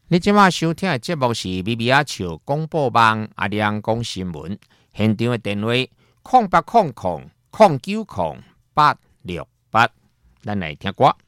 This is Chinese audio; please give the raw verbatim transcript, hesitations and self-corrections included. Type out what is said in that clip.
你即马收听的节目是咪咪啊笑广播网阿亮讲新闻，现场的电话空八空空空九空八六八，咱来听歌。